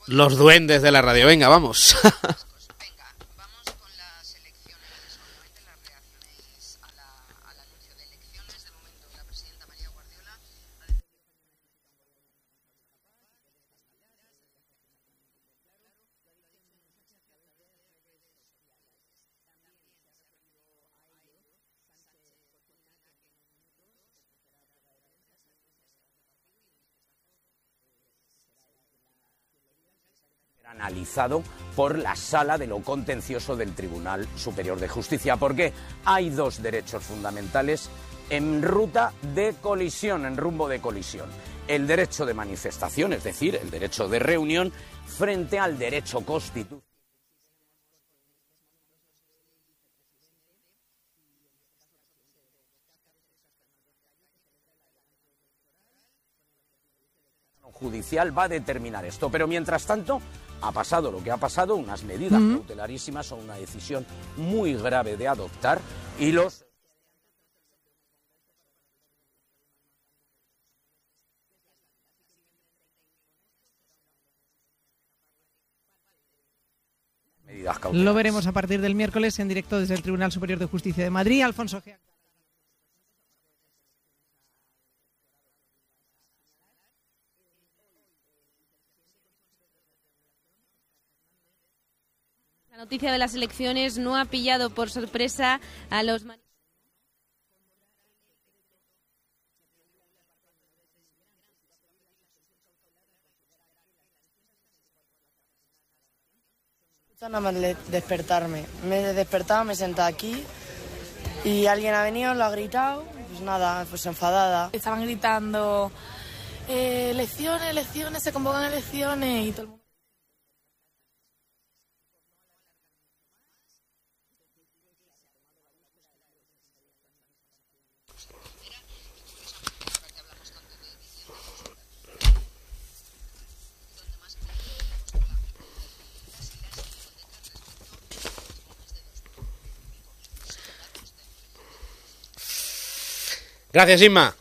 los duendes de la radio. Venga, vamos. Analizado por la Sala de lo Contencioso del Tribunal Superior de Justicia, porque hay dos derechos fundamentales en ruta de colisión, en rumbo de colisión. El derecho de manifestación, es decir, el derecho de reunión, frente al derecho constitucional judicial va a determinar esto. Pero mientras tanto, ha pasado lo que ha pasado, unas medidas cautelarísimas son una decisión muy grave de adoptar y los... medidas cautelares. Lo veremos a partir del miércoles en directo desde el Tribunal Superior de Justicia de Madrid. Alfonso G. La noticia de las elecciones no ha pillado por sorpresa a los Nada más despertarme. Me he despertado, me he sentado aquí y alguien ha venido, lo ha gritado, pues nada, pues enfadada. Estaban gritando elecciones, elecciones, se convocan elecciones y todo el mundo. Gracias, Inma.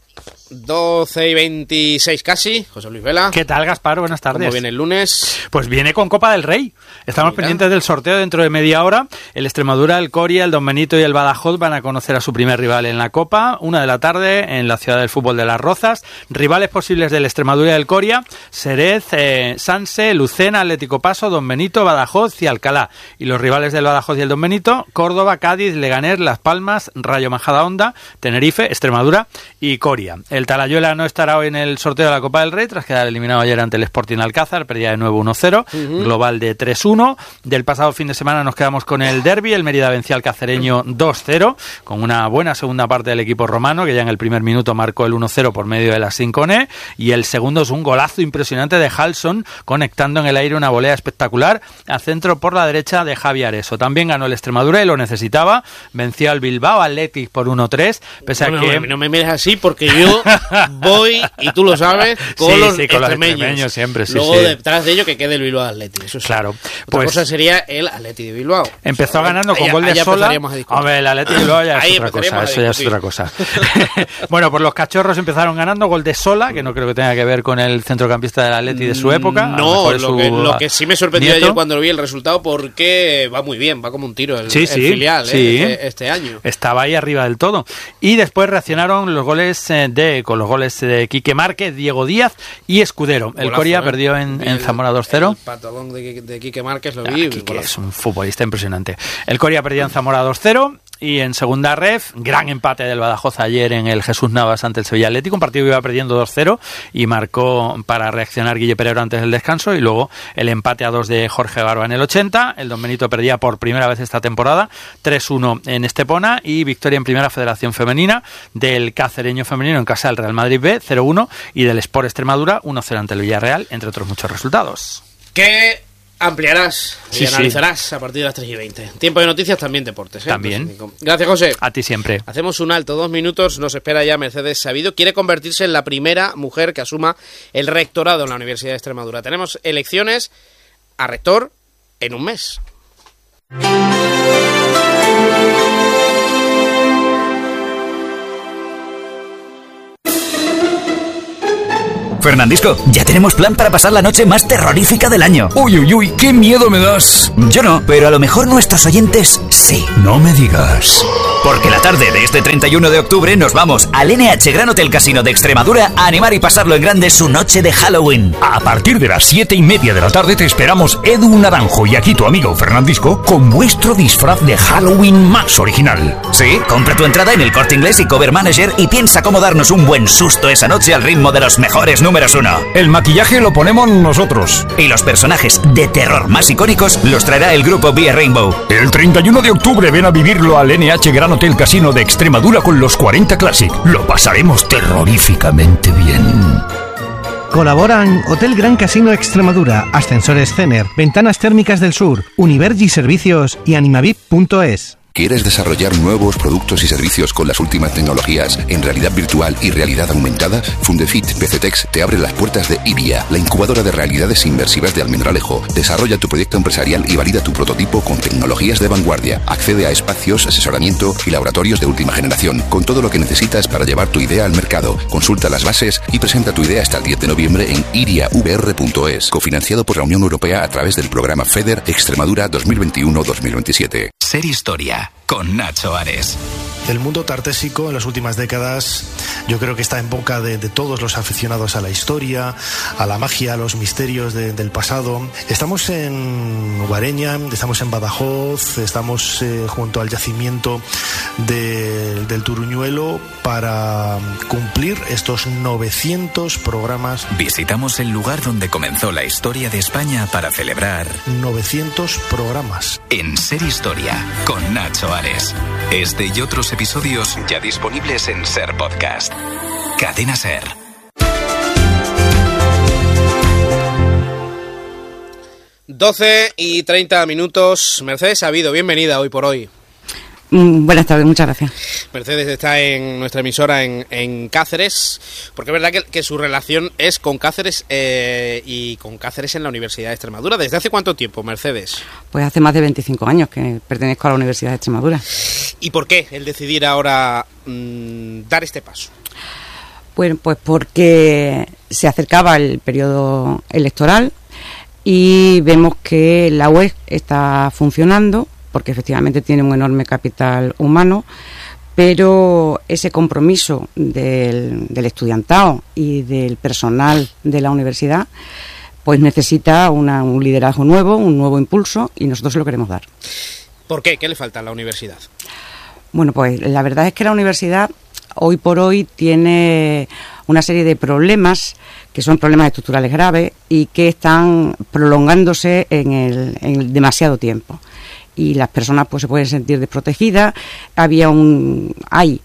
12:26 casi. José Luis Vela. ¿Qué tal, Gaspar? Buenas tardes. ¿Cómo viene el lunes? Pues viene con Copa del Rey. Estamos pendientes del sorteo dentro de media hora. El Extremadura, el Coria, el Don Benito y el Badajoz van a conocer a su primer rival en la Copa. 1 p.m. en la ciudad del fútbol de Las Rozas. Rivales posibles del Extremadura y del Coria: Xerez, Sanse, Lucena, Atlético Paso, Don Benito, Badajoz y Alcalá. Y los rivales del Badajoz y el Don Benito: Córdoba, Cádiz, Leganés, Las Palmas, Rayo Majadahonda, Tenerife, Extremadura y Coria. El Talayuela no estará hoy en el sorteo de la Copa del Rey tras quedar eliminado ayer ante el Sporting Alcázar, perdida de nuevo 1-0, global de 3-1. Del pasado fin de semana nos quedamos con el derbi. El Mérida vencía al Cacereño 2-0, con una buena segunda parte del equipo romano, que ya en el primer minuto marcó el 1-0 por medio de la Sincone, y el segundo es un golazo impresionante de Halson, conectando en el aire una volea espectacular a centro por la derecha de Javi Areso. También ganó el Extremadura y lo necesitaba, venció al Bilbao Athletic por 1-3, pese a que... No me mires así, porque yo voy, y tú lo sabes, con los extremeños siempre, luego detrás de ello que quede el Bilbao Athletic, eso sí. Claro. Otra cosa sería el Athletic de Bilbao. Empezó ganando con gol de Sola. Hombre, el Athletic de Bilbao ya es otra cosa, eso ya es otra cosa. Bueno, pues los cachorros empezaron ganando, gol de Sola, que no creo que tenga que ver con el centrocampista del Athletic de su época. No, lo que sí me sorprendió ayer cuando lo vi el resultado, porque va muy bien, va como un tiro el filial este año. Estaba ahí arriba del todo. Y después reaccionaron los goles de Quique Márquez, Diego Díaz y Escudero. El Coria perdió en Zamora 2-0. El patadón de Quique Márquez lo vi. Quique es un futbolista impresionante. El Coria perdió en Zamora 2-0. Y en segunda ref, gran empate del Badajoz ayer en el Jesús Navas ante el Sevilla Atlético, un partido que iba perdiendo 2-0 y marcó para reaccionar Guille Pereiro antes del descanso, y luego el empate a 2 de Jorge Barba en el 80. El Don Benito perdía por primera vez esta temporada 3-1 en Estepona, y victoria en Primera Federación Femenina del Cacereño femenino en casa del Real Madrid B 0-1 y del Sport Extremadura 1-0 ante el Villarreal, entre otros muchos resultados. ¿Qué ampliarás y analizarás a partir de las 3:20? Tiempo de noticias, también deportes, También. Gracias, José. A ti siempre. Hacemos un alto, 2 minutos. Nos espera ya Mercedes Sabido. Quiere convertirse en la primera mujer que asuma el rectorado en la Universidad de Extremadura. Tenemos elecciones a rector en un mes. Fernandisco, ya tenemos plan para pasar la noche más terrorífica del año. Uy, uy, uy, qué miedo me das. Yo no, pero a lo mejor nuestros oyentes sí. No me digas. Porque la tarde de este 31 de octubre nos vamos al NH Gran Hotel Casino de Extremadura a animar y pasarlo en grande su noche de Halloween. A partir de las 7:30 de la tarde te esperamos Edu Naranjo y aquí tu amigo Fernandisco con vuestro disfraz de Halloween más original. Sí, compra tu entrada en el Corte Inglés y Cover Manager y piensa cómo darnos un buen susto esa noche al ritmo de los mejores números 1. El maquillaje lo ponemos nosotros. Y los personajes de terror más icónicos los traerá el grupo Via Rainbow. El 31 de octubre ven a vivirlo al NH Gran Hotel Casino de Extremadura con los 40 Classic. Lo pasaremos terroríficamente bien. Colaboran Hotel Gran Casino Extremadura, Ascensores Cener, Ventanas Térmicas del Sur, Univergi Servicios y Animavip.es. ¿Quieres desarrollar nuevos productos y servicios con las últimas tecnologías en realidad virtual y realidad aumentada? Fundefit PCTex te abre las puertas de IBIA, la incubadora de realidades inmersivas de Almendralejo. Desarrolla tu proyecto empresarial y valida tu prototipo con tecnologías de vanguardia. Accede a espacios, asesoramiento y laboratorios de última generación, con todo lo que necesitas para llevar tu idea al mercado. Consulta las bases y presenta tu idea hasta el 10 de noviembre en iriavr.es, cofinanciado por la Unión Europea a través del programa FEDER Extremadura 2021-2027. Ser Historia, con Nacho Ares. El mundo tartésico en las últimas décadas yo creo que está en boca de todos los aficionados a la historia, a la magia, a los misterios del pasado. Estamos en Guareña, estamos en Badajoz, estamos junto al yacimiento del Turuñuelo para cumplir estos 900 programas. Visitamos el lugar donde comenzó la historia de España para celebrar 900 programas. En Ser Historia, con Nacho Ares. Este y otros episodios ya disponibles en Ser Podcast. Cadena Ser. Doce y 30 minutos. Mercedes Sabido, bienvenida hoy por hoy. Buenas tardes, muchas gracias. Mercedes está en nuestra emisora en Cáceres, porque es verdad que su relación es con Cáceres y con Cáceres en la Universidad de Extremadura. ¿Desde hace cuánto tiempo, Mercedes? Pues hace más de 25 años que pertenezco a la Universidad de Extremadura. ¿Y por qué el decidir ahora dar este paso? Bueno, pues porque se acercaba el periodo electoral y vemos que la UEG está funcionando, porque efectivamente tiene un enorme capital humano, pero ese compromiso del estudiantado y del personal de la universidad pues necesita un liderazgo nuevo, un nuevo impulso, y nosotros se lo queremos dar. ¿Por qué? ¿Qué le falta a la universidad? Bueno, pues la verdad es que la universidad hoy por hoy tiene una serie de problemas que son problemas estructurales graves y que están prolongándose en el demasiado tiempo. Y las personas pues se pueden sentir desprotegidas. Hay un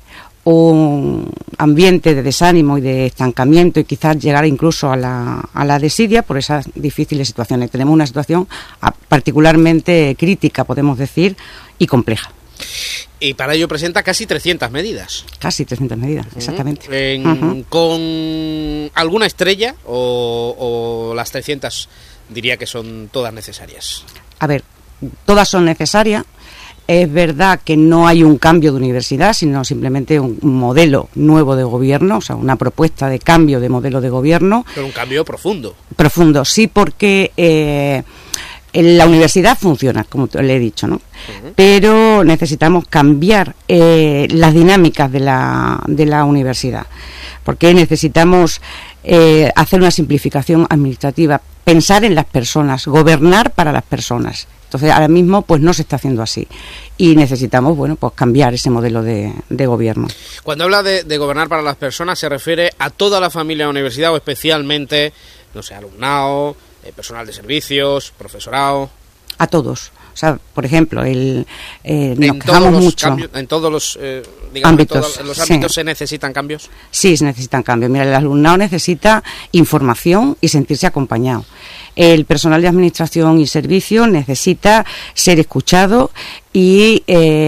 ambiente de desánimo y de estancamiento y quizás llegar incluso a la desidia por esas difíciles situaciones. Tenemos una situación particularmente crítica, podemos decir, y compleja. Y para ello presenta casi 300 medidas. Casi 300 medidas, exactamente. ¿Con alguna estrella o las 300 diría que son todas necesarias? A ver, todas son necesarias. Es verdad que no hay un cambio de universidad, sino simplemente un modelo nuevo de gobierno, o sea, una propuesta de cambio de modelo de gobierno. Pero un cambio profundo. Profundo, sí, porque la universidad funciona, como le he dicho, ¿no? Uh-huh. Pero necesitamos cambiar las dinámicas de la universidad, porque necesitamos hacer una simplificación administrativa, pensar en las personas, gobernar para las personas. Entonces, ahora mismo pues no se está haciendo así y necesitamos, bueno, pues cambiar ese modelo de gobierno. Cuando habla de gobernar para las personas, ¿se refiere a toda la familia de la universidad o especialmente, no sé, alumnado, personal de servicios, profesorado? A todos. O sea, por ejemplo, nos quejamos mucho. ¿En todos los ámbitos, en los ámbitos se necesitan cambios? Sí, se necesitan cambios. Mira, el alumnado necesita información y sentirse acompañado. el personal de administración y servicios necesita ser escuchado y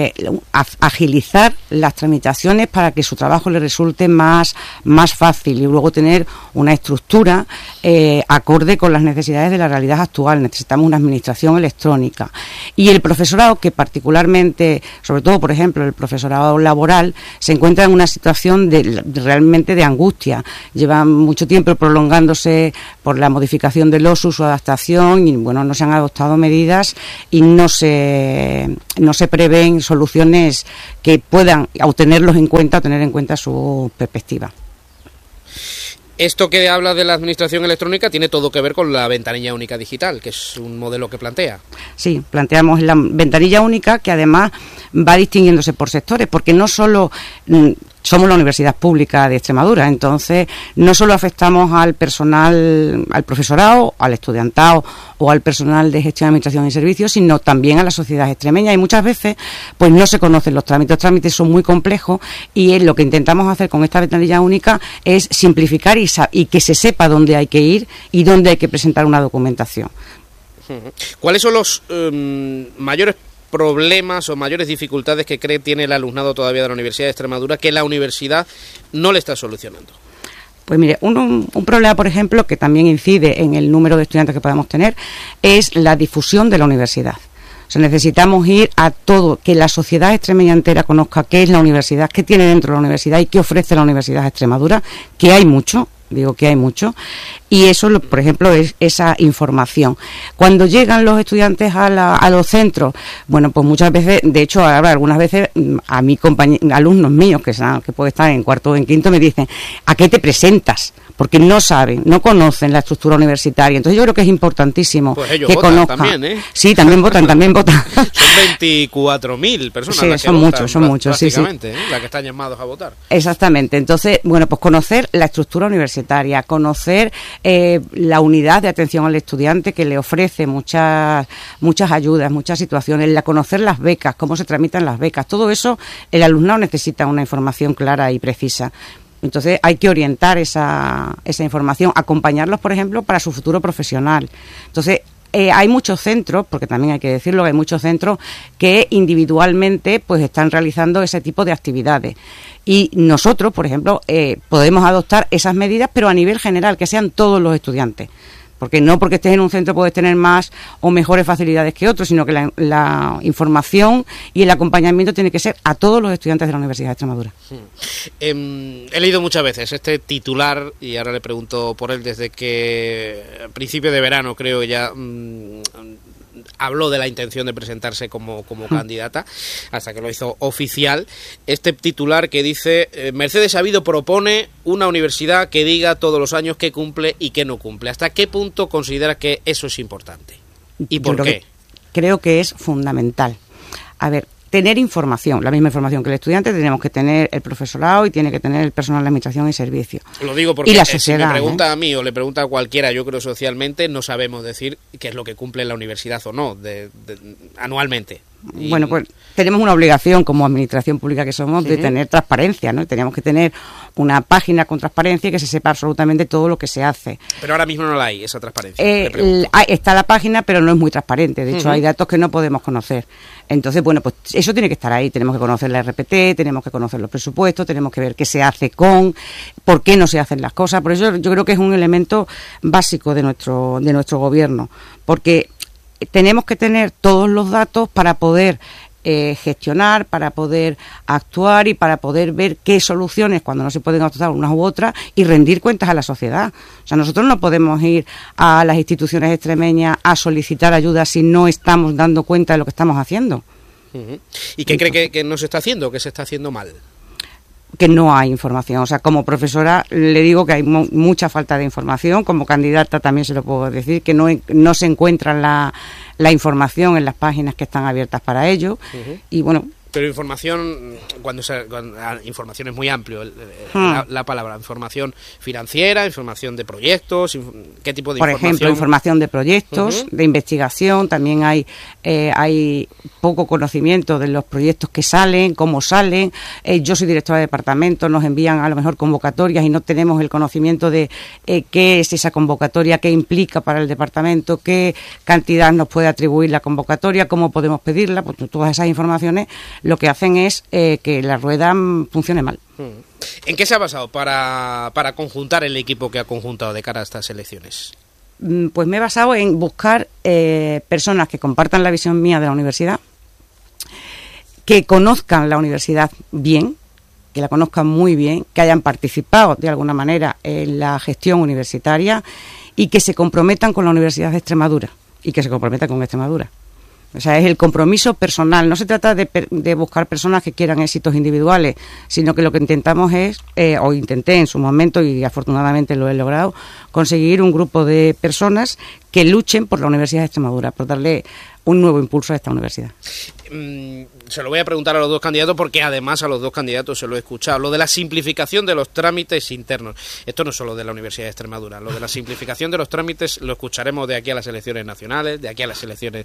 agilizar las tramitaciones para que su trabajo le resulte más fácil y luego tener una estructura acorde con las necesidades de la realidad actual. Necesitamos una administración electrónica. Y el profesorado, que particularmente, sobre todo, por ejemplo, el profesorado laboral, se encuentra en una situación realmente de angustia. Lleva mucho tiempo prolongándose por la modificación del OSU, su adaptación, y bueno, no se han adoptado medidas y no se prevén soluciones que puedan tener en cuenta su perspectiva. Esto que habla de la administración electrónica tiene todo que ver con la ventanilla única digital, que es un modelo que plantea. Sí, planteamos la ventanilla única, que además va distinguiéndose por sectores, porque no solo somos la Universidad Pública de Extremadura, entonces no solo afectamos al personal, al profesorado, al estudiantado o al personal de gestión, administración y servicios, sino también a la sociedad extremeña, y muchas veces pues no se conocen los trámites son muy complejos, y lo que intentamos hacer con esta ventanilla única es simplificar y que se sepa dónde hay que ir y dónde hay que presentar una documentación. ¿Cuáles son los mayores problemas o mayores dificultades que cree tiene el alumnado todavía de la Universidad de Extremadura que la universidad no le está solucionando? Pues mire, un problema, por ejemplo, que también incide en el número de estudiantes que podemos tener, es la difusión de la universidad. O sea, necesitamos ir a todo, que la sociedad extremeña entera conozca qué es la universidad, qué tiene dentro de la universidad y qué ofrece la Universidad de Extremadura, que hay mucho. Digo que hay mucho, y eso, por ejemplo, es esa información. Cuando llegan los estudiantes a los centros, bueno, pues muchas veces, de hecho, ahora algunas veces a mi alumnos míos que pueden estar en cuarto o en quinto me dicen, ¿a qué te presentas? Porque no saben, no conocen la estructura universitaria. Entonces yo creo que es importantísimo pues ellos que votan conozcan. También, ¿eh? Sí, también votan. Son 24.000 personas sí, las que son votan, muchos, sí, sí. Las que están llamados a votar. Exactamente. Entonces, bueno, pues conocer la estructura universitaria, conocer la unidad de atención al estudiante que le ofrece muchas ayudas, muchas situaciones, conocer las becas, cómo se tramitan las becas. Todo eso, el alumnado necesita una información clara y precisa. Entonces hay que orientar esa información, acompañarlos, por ejemplo, para su futuro profesional. Entonces hay muchos centros, porque también hay que decirlo, hay muchos centros que individualmente pues están realizando ese tipo de actividades. Y nosotros, por ejemplo, podemos adoptar esas medidas, pero a nivel general, que sean todos los estudiantes. Porque no porque estés en un centro puedes tener más o mejores facilidades que otros, sino que la información y el acompañamiento tiene que ser a todos los estudiantes de la Universidad de Extremadura. He leído muchas veces este titular, y ahora le pregunto por él, desde que a principio de verano creo ya habló de la intención de presentarse como candidata, hasta que lo hizo oficial. Este titular que dice, Mercedes Sabido propone una universidad que diga todos los años qué cumple y qué no cumple. ¿Hasta qué punto considera que eso es importante? ¿Y por qué? Creo que es fundamental. A ver, tener información, la misma información que el estudiante tenemos que tener el profesorado y tiene que tener el personal de administración y servicio. Lo digo porque la sociedad, si me pregunta a mí o le pregunta a cualquiera, yo creo socialmente, no sabemos decir qué es lo que cumple la universidad o no, anualmente. Bueno, pues tenemos una obligación como administración pública que somos de tener transparencia, ¿no? Tenemos que tener una página con transparencia y que se sepa absolutamente todo lo que se hace. Pero ahora mismo no la hay, esa transparencia. Está la página, pero no es muy transparente. De hecho, hay datos que no podemos conocer. Entonces, bueno, pues eso tiene que estar ahí. Tenemos que conocer la RPT, tenemos que conocer los presupuestos, tenemos que ver qué se hace por qué no se hacen las cosas. Por eso yo creo que es un elemento básico de nuestro gobierno, porque tenemos que tener todos los datos para poder gestionar, para poder actuar y para poder ver qué soluciones, cuando no se pueden adoptar unas u otras, y rendir cuentas a la sociedad. O sea, nosotros no podemos ir a las instituciones extremeñas a solicitar ayuda si no estamos dando cuenta de lo que estamos haciendo. ¿Y qué cree que no se está haciendo, que se está haciendo mal? Que no hay información. O sea, como profesora le digo que hay mucha falta de información. Como candidata también se lo puedo decir, que no se encuentra la información en las páginas que están abiertas para ello. Y bueno, Pero información, información es muy amplio la palabra, información financiera, información de proyectos, ¿qué tipo de información? Por ejemplo, información de proyectos, de investigación, también hay poco conocimiento de los proyectos que salen, cómo salen. Yo soy directora de departamento, nos envían a lo mejor convocatorias y no tenemos el conocimiento de qué es esa convocatoria, qué implica para el departamento, qué cantidad nos puede atribuir la convocatoria, cómo podemos pedirla, pues todas esas informaciones lo que hacen es que la rueda funcione mal. ¿En qué se ha basado para conjuntar el equipo que ha conjuntado de cara a estas elecciones? Pues me he basado en buscar personas que compartan la visión mía de la universidad, que conozcan la universidad bien, que la conozcan muy bien, que hayan participado de alguna manera en la gestión universitaria y que se comprometan con la Universidad de Extremadura y que se comprometan con Extremadura. O sea, es el compromiso personal. No se trata de buscar personas que quieran éxitos individuales, sino que lo que intentamos es, o intenté en su momento, y afortunadamente lo he logrado, conseguir un grupo de personas que luchen por la Universidad de Extremadura, por darle un nuevo impulso a esta universidad. Se lo voy a preguntar a los dos candidatos porque además a los dos candidatos se lo he escuchado. Lo de la simplificación de los trámites internos. Esto no es solo de la Universidad de Extremadura. Lo de la simplificación de los trámites lo escucharemos de aquí a las elecciones nacionales, de aquí a las elecciones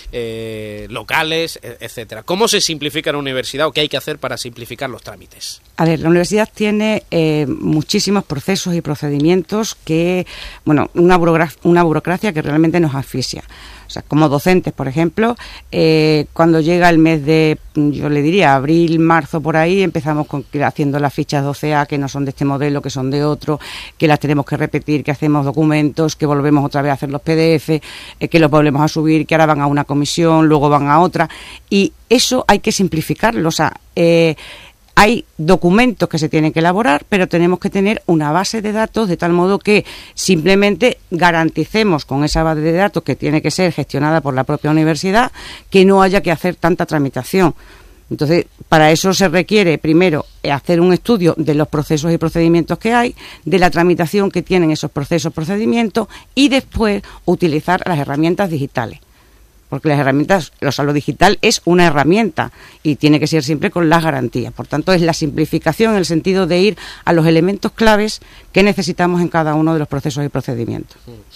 locales, etcétera. ¿Cómo se simplifica la universidad o qué hay que hacer para simplificar los trámites? A ver, la universidad tiene muchísimos procesos y procedimientos que, bueno, una burocracia que realmente nos asfixia. O sea, como docentes, por ejemplo, cuando llega el mes de, yo le diría, abril, marzo, por ahí, empezamos haciendo las fichas 12A que no son de este modelo, que son de otro, que las tenemos que repetir, que hacemos documentos, que volvemos otra vez a hacer los PDF, que los volvemos a subir, que ahora van a una comisión, luego van a otra. Y eso hay que simplificarlo. O sea, hay documentos que se tienen que elaborar, pero tenemos que tener una base de datos de tal modo que simplemente garanticemos con esa base de datos, que tiene que ser gestionada por la propia universidad, que no haya que hacer tanta tramitación. Entonces, para eso se requiere, primero, hacer un estudio de los procesos y procedimientos que hay, de la tramitación que tienen esos procesos y procedimientos, y después utilizar las herramientas digitales. Porque las herramientas, lo digital es una herramienta y tiene que ser siempre con las garantías. Por tanto, es la simplificación en el sentido de ir a los elementos claves que necesitamos en cada uno de los procesos y procedimientos.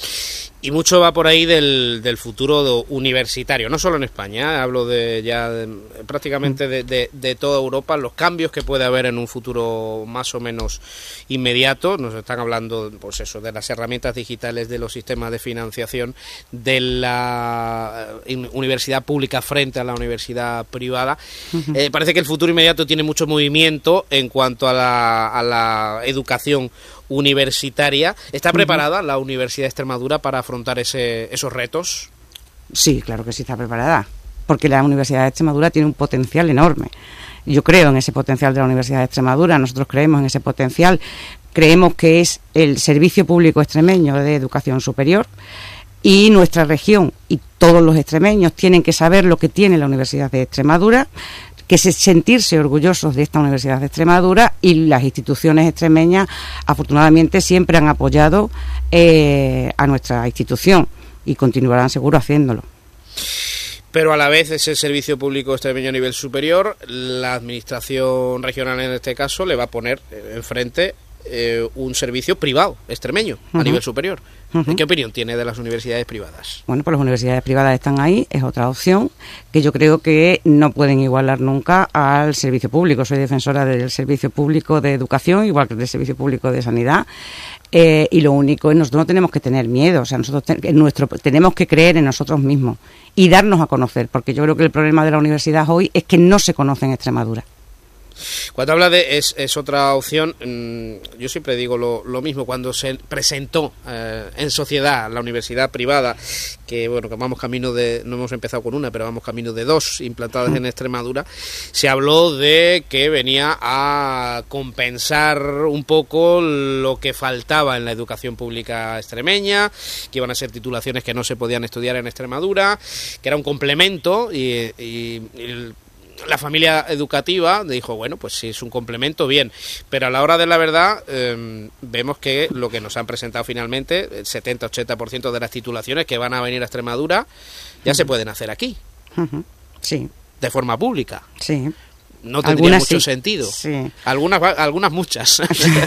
Y mucho va por ahí del futuro universitario, no solo en España, hablo prácticamente de toda Europa, los cambios que puede haber en un futuro más o menos inmediato. Nos están hablando, pues eso, de las herramientas digitales, de los sistemas de financiación, de la universidad pública frente a la universidad privada. Parece que el futuro inmediato tiene mucho movimiento en cuanto a la educación universitaria. ¿Está preparada la Universidad de Extremadura para afrontar esos retos? Sí, claro que sí está preparada, porque la Universidad de Extremadura tiene un potencial enorme. Yo creo en ese potencial de la Universidad de Extremadura, nosotros creemos en ese potencial, creemos que es el servicio público extremeño de educación superior, y nuestra región y todos los extremeños tienen que saber lo que tiene la Universidad de Extremadura, que sentirse orgullosos de esta Universidad de Extremadura, y las instituciones extremeñas afortunadamente siempre han apoyado a nuestra institución y continuarán seguro haciéndolo. Pero a la vez ese servicio público extremeño a nivel superior, la administración regional en este caso le va a poner enfrente un servicio privado extremeño a nivel superior. ¿Qué opinión tiene de las universidades privadas? Bueno, pues las universidades privadas están ahí, es otra opción que yo creo que no pueden igualar nunca al servicio público. Soy defensora del servicio público de educación, igual que del servicio público de sanidad. Y lo único es, nosotros no tenemos que tener miedo, o sea, nosotros tenemos que creer en nosotros mismos y darnos a conocer, porque yo creo que el problema de la universidad hoy es que no se conoce en Extremadura. Cuando habla de es otra opción, yo siempre digo lo mismo. Cuando se presentó en sociedad la universidad privada, que bueno, que vamos camino no hemos empezado con una, pero vamos camino de 2 implantadas en Extremadura, se habló de que venía a compensar un poco lo que faltaba en la educación pública extremeña, que iban a ser titulaciones que no se podían estudiar en Extremadura, que era un complemento y la familia educativa dijo, bueno, pues si es un complemento, bien, pero a la hora de la verdad vemos que lo que nos han presentado finalmente, el 70-80% de las titulaciones que van a venir a Extremadura ya se pueden hacer aquí. Sí. de forma pública. Sí. No tendría mucho sentido. Sí. Algunas muchas.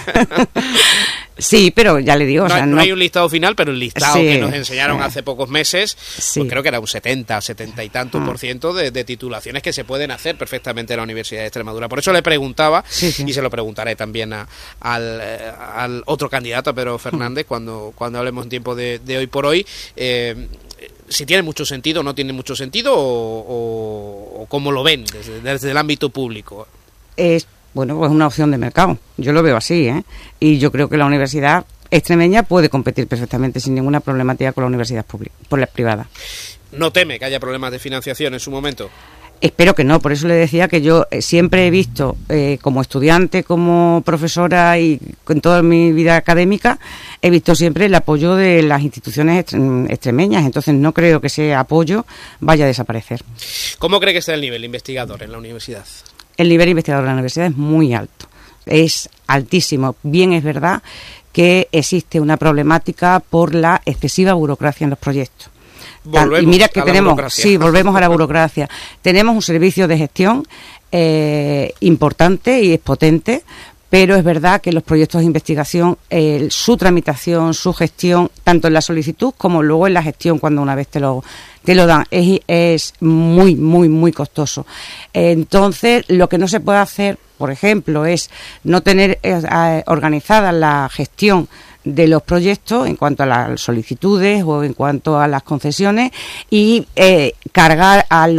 Sí, pero ya le digo... No hay un listado final, pero el listado sí, que nos enseñaron hace pocos meses, sí. pues creo que era un 70 y tanto % de titulaciones que se pueden hacer perfectamente en la Universidad de Extremadura. Por eso le preguntaba, y se lo preguntaré también al otro candidato, a Pedro Fernández, cuando hablemos en tiempo de hoy por hoy, si tiene mucho sentido o no tiene mucho sentido, o cómo lo ven desde el ámbito público. Bueno, pues una opción de mercado. Yo lo veo así, ¿eh? Y yo creo que la universidad extremeña puede competir perfectamente sin ninguna problemática con la universidad pública, por la privada. ¿No teme que haya problemas de financiación en su momento? Espero que no, por eso le decía que yo siempre he visto, como estudiante, como profesora y con toda mi vida académica, he visto siempre el apoyo de las instituciones extremeñas, entonces no creo que ese apoyo vaya a desaparecer. ¿Cómo cree que está el nivel investigador en la universidad? El nivel investigador de la universidad es muy alto, es altísimo. Bien es verdad que existe una problemática por la excesiva burocracia en los proyectos. Volvemos y mira que a la burocracia. Sí, volvemos a la burocracia. Tenemos un servicio de gestión importante y es potente, pero es verdad que los proyectos de investigación, su tramitación, su gestión, tanto en la solicitud como luego en la gestión, cuando una vez te lo dan, es muy, muy, muy costoso. Entonces, lo que no se puede hacer, por ejemplo, es no tener organizada la gestión de los proyectos en cuanto a las solicitudes o en cuanto a las concesiones y cargar a